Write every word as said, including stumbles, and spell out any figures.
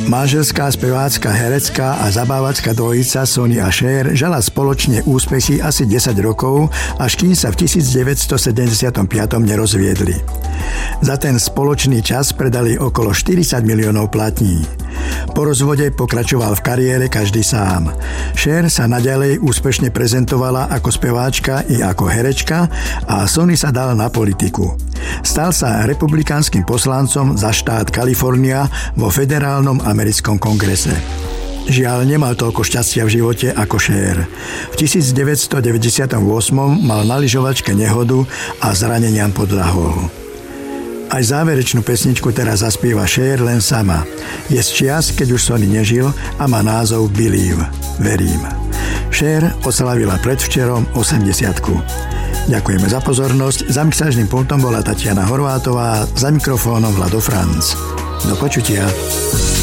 Manželská, spevácka, herecká a zabávačka dvojica Sonny a Cher žala spoločne úspechy asi desať rokov, až kým sa v devätnásťsedemdesiatpäť nerozviedli. Za ten spoločný čas predali okolo štyridsať miliónov platní. Po rozvode pokračoval v kariére každý sám. Cher sa naďalej úspešne prezentovala ako speváčka i ako herečka a Sonny sa dal na politiku. Stal sa republikánskym poslancom za štát Kalifornia vo federálnom americkom kongrese. Žiaľ, nemal toľko šťastia v živote ako Cher. V devätnásťstodeväťdesiatosem mal na lyžovačke nehodu a zraneniam podľahol. Aj záverečnú pesničku teraz zaspieva Cher len sama. Je z čias, keď už Sonny nežil a má názov Believe, verím. Cher oslavila predvčerom osemdesiatku. Ďakujeme za pozornosť. Za mixážnym pultom bola Tatiana Horvátová, za mikrofónom Vlado Franc. Do počutia.